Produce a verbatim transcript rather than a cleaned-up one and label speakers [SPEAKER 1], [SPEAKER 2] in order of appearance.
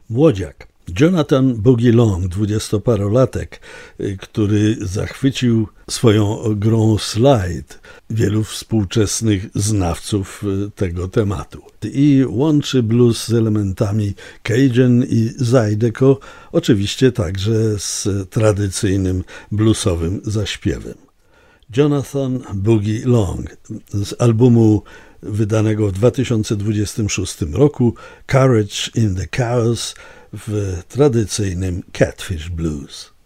[SPEAKER 1] Młodziak Jonathan Boogie Long, dwudziestoparolatek, który zachwycił swoją grą slide wielu współczesnych znawców tego tematu i łączy blues z elementami Cajun i Zydeco, oczywiście także z tradycyjnym bluesowym zaśpiewem. Jonathan Boogie Long z albumu wydanego w dwa tysiące dwudziestym szóstym roku Courage in the Chaos w tradycyjnym Catfish Blues.